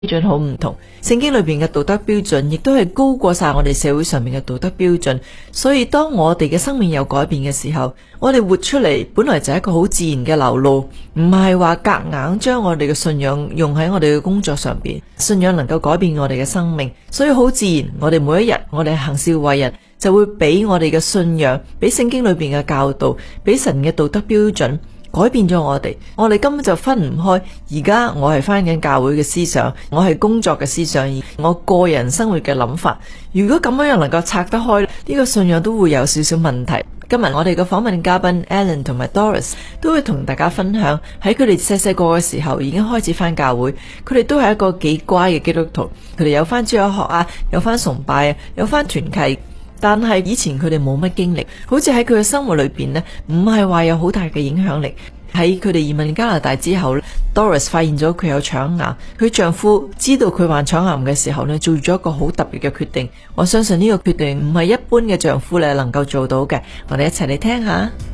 準好唔同。聖經裏邊嘅道德標準亦都係高過晒我哋社會上面嘅道德標準，所以當我哋嘅生命有改變嘅時候，我哋活出嚟本來就係一個好自然嘅流露，唔係話夾硬將我哋嘅信仰用喺我哋嘅工作上邊。信仰能夠改變我哋嘅生命，所以好自然，我哋每一日我哋行事為人就會俾我哋嘅信仰，俾聖經裏邊嘅教導，俾神嘅道德標準改變咗我哋。我哋根本就分唔開，而家我係返緊教會嘅思想，我係工作嘅思想，我個人生活嘅諗法，如果咁樣能夠拆得開，呢個信仰都會有少少問題。今日我哋嘅訪問嘉賓 Alan 同埋 Doris 都會同大家分享，喺佢哋細個嘅時候已經開始返教會，佢哋都係一個幾乖嘅基督徒，佢哋有返主日學啊，有返崇拜啊，有返團契，但係以前佢哋冇乜經歷，好似喺佢嘅生活裏邊呢，唔係話有好大嘅影響力。喺佢哋移民加拿大之後呢， Doris 發現咗佢有腸癌，佢丈夫知道佢患腸癌嘅時候呢，做咗一個好特別嘅決定。我相信呢個決定唔係一般嘅丈夫呢能夠做到嘅。我哋一齊嚟聽下。